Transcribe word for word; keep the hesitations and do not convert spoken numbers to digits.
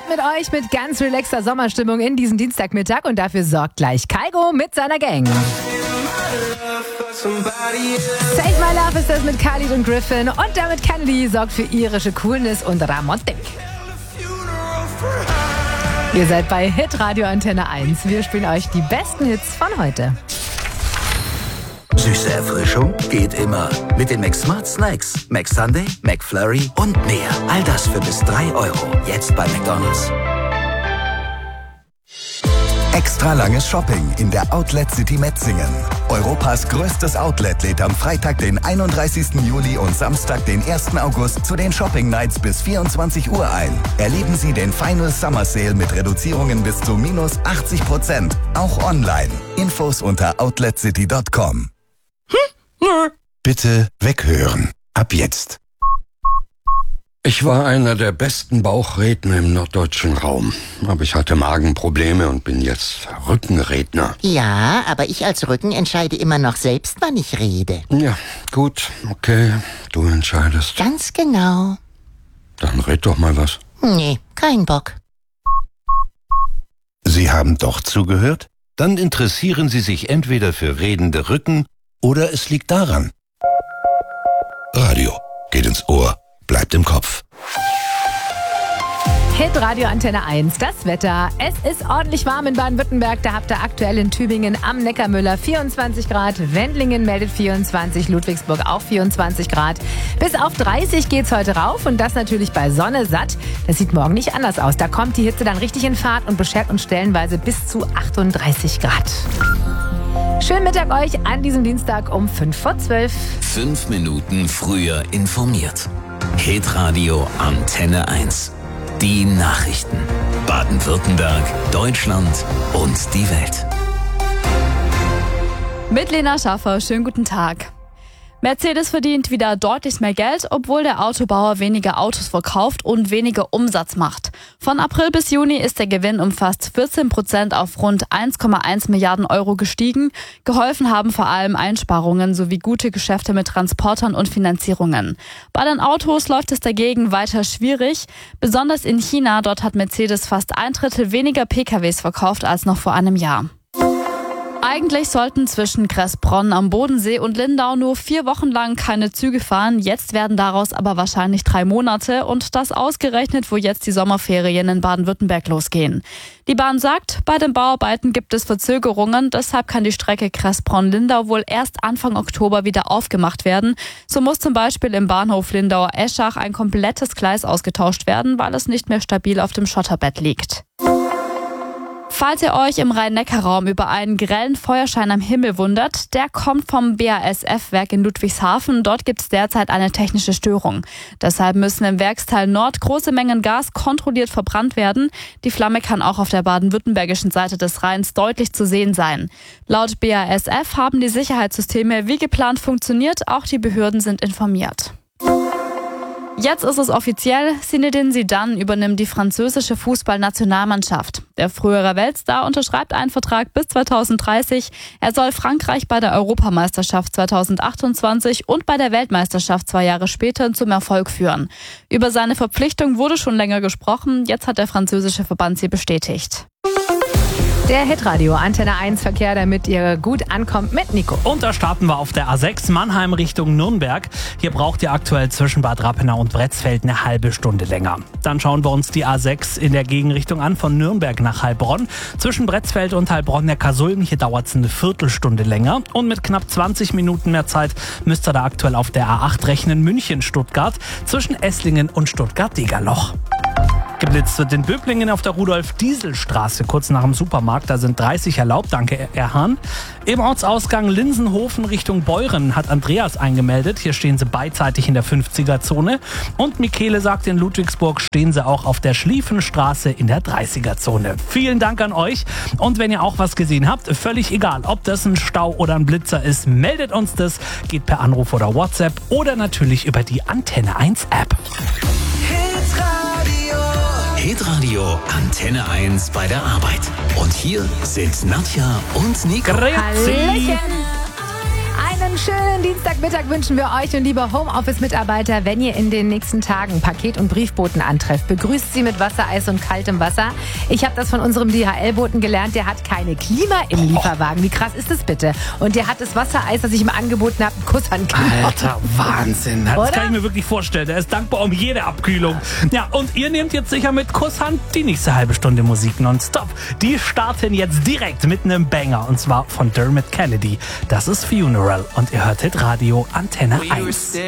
mit euch mit ganz relaxter Sommerstimmung in diesen Dienstagmittag und dafür sorgt gleich Kygo mit seiner Gang. Save My Love ist das mit Khalid und Griffin und damit Kennedy sorgt für irische Coolness und Ramontik. Ihr seid bei Hitradio Antenne eins. Wir spielen euch die besten Hits von heute. Süße Erfrischung geht immer. Mit den McSmart Snacks. McSunday, McFlurry und mehr. All das für bis drei Euro. Jetzt bei McDonald's. Extra langes Shopping in der Outlet City Metzingen. Europas größtes Outlet lädt am Freitag, den einunddreißigsten Juli und Samstag, den ersten August zu den Shopping Nights bis vierundzwanzig Uhr ein. Erleben Sie den Final Summer Sale mit Reduzierungen bis zu minus achtzig Prozent. Auch online. Infos unter outlet city punkt com. Bitte weghören. Ab jetzt. Ich war einer der besten Bauchredner im norddeutschen Raum. Aber ich hatte Magenprobleme und bin jetzt Rückenredner. Ja, aber ich als Rücken entscheide immer noch selbst, wann ich rede. Ja, gut, okay. Du entscheidest. Ganz genau. Dann red doch mal was. Nee, kein Bock. Sie haben doch zugehört? Dann interessieren Sie sich entweder für redende Rücken oder es liegt daran. Radio geht ins Ohr, bleibt im Kopf. Hitradio Antenne eins, das Wetter. Es ist ordentlich warm in Baden-Württemberg. Da habt ihr aktuell in Tübingen am Neckarmüller vierundzwanzig Grad. Wendlingen meldet vierundzwanzig, Ludwigsburg auch vierundzwanzig Grad. Bis auf dreißig geht's heute rauf und das natürlich bei Sonne satt. Das sieht morgen nicht anders aus. Da kommt die Hitze dann richtig in Fahrt und beschert uns stellenweise bis zu achtunddreißig Grad. Schönen Mittag euch an diesem Dienstag um fünf vor zwölf. Fünf Minuten früher informiert. Hitradio Antenne eins. Die Nachrichten. Baden-Württemberg, Deutschland und die Welt. Mit Lena Schaffer, schönen guten Tag. Mercedes verdient wieder deutlich mehr Geld, obwohl der Autobauer weniger Autos verkauft und weniger Umsatz macht. Von April bis Juni ist der Gewinn um fast vierzehn Prozent auf rund eins Komma eins Milliarden Euro gestiegen. Geholfen haben vor allem Einsparungen sowie gute Geschäfte mit Transportern und Finanzierungen. Bei den Autos läuft es dagegen weiter schwierig. Besonders in China, dort hat Mercedes fast ein Drittel weniger P K Ws verkauft als noch vor einem Jahr. Eigentlich sollten zwischen Kressbronn am Bodensee und Lindau nur vier Wochen lang keine Züge fahren. Jetzt werden daraus aber wahrscheinlich drei Monate und das ausgerechnet, wo jetzt die Sommerferien in Baden-Württemberg losgehen. Die Bahn sagt, bei den Bauarbeiten gibt es Verzögerungen, deshalb kann die Strecke Kressbronn-Lindau wohl erst Anfang Oktober wieder aufgemacht werden. So muss zum Beispiel im Bahnhof Lindauer Eschach ein komplettes Gleis ausgetauscht werden, weil es nicht mehr stabil auf dem Schotterbett liegt. Falls ihr euch im Rhein-Neckar-Raum über einen grellen Feuerschein am Himmel wundert, der kommt vom B A S F-Werk in Ludwigshafen. Dort gibt es derzeit eine technische Störung. Deshalb müssen im Werksteil Nord große Mengen Gas kontrolliert verbrannt werden. Die Flamme kann auch auf der baden-württembergischen Seite des Rheins deutlich zu sehen sein. Laut B A S F haben die Sicherheitssysteme wie geplant funktioniert. Auch die Behörden sind informiert. Jetzt ist es offiziell, Zinedine Zidane übernimmt die französische Fußballnationalmannschaft. Der frühere Weltstar unterschreibt einen Vertrag bis zweitausenddreißig. Er soll Frankreich bei der Europameisterschaft zweitausendachtundzwanzig und bei der Weltmeisterschaft zwei Jahre später zum Erfolg führen. Über seine Verpflichtung wurde schon länger gesprochen. Jetzt hat der französische Verband sie bestätigt. Der Hitradio Antenne eins Verkehr, damit ihr gut ankommt mit Nico. Und da starten wir auf der A sechs Mannheim Richtung Nürnberg. Hier braucht ihr aktuell zwischen Bad Rappenau und Bretzfeld eine halbe Stunde länger. Dann schauen wir uns die A sechs in der Gegenrichtung an, von Nürnberg nach Heilbronn. Zwischen Bretzfeld und Heilbronn-Neckarsulm, hier dauert es eine Viertelstunde länger. Und mit knapp zwanzig Minuten mehr Zeit müsst ihr da aktuell auf der A acht rechnen, München-Stuttgart, zwischen Esslingen und Stuttgart-Degerloch. Geblitzt wird in Böblingen auf der Rudolf-Diesel-Straße, kurz nach dem Supermarkt. Da sind dreißig erlaubt, danke Herr Hahn. Im Ortsausgang Linsenhofen Richtung Beuren hat Andreas eingemeldet. Hier stehen sie beidseitig in der fünfziger-Zone. Und Michele sagt, in Ludwigsburg stehen sie auch auf der Schlieffenstraße in der dreißiger-Zone. Vielen Dank an euch. Und wenn ihr auch was gesehen habt, völlig egal, ob das ein Stau oder ein Blitzer ist, meldet uns das. Geht per Anruf oder WhatsApp oder natürlich über die Antenne eins App. Hitradio Antenne eins bei der Arbeit. Und hier sind Nadja und Nico. Hallöchen. Einen schönen schönen Dienstagmittag wünschen wir euch und liebe Homeoffice-Mitarbeiter, wenn ihr in den nächsten Tagen Paket- und Briefboten antrefft, begrüßt sie mit Wassereis und kaltem Wasser. Ich habe das von unserem D H L-Boten gelernt, der hat keine Klima im Lieferwagen. Wie krass ist das bitte? Und der hat das Wassereis, das ich ihm angeboten habe, einen Kuss an Klima. Alter, Wahnsinn. Das Oder? kann ich mir wirklich vorstellen. Er ist dankbar um jede Abkühlung. Ja, und ihr nehmt jetzt sicher mit Kusshand die nächste halbe Stunde Musik nonstop. Die starten jetzt direkt mit einem Banger, und zwar von Dermot Kennedy. Das ist Funeral und ihr hört Hit Radio Antenne eins.